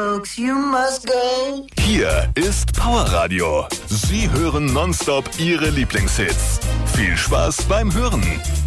folks, you must go. Hier ist Powerradio. Sie hören nonstop Ihre Lieblingshits. Viel Spaß beim Hören.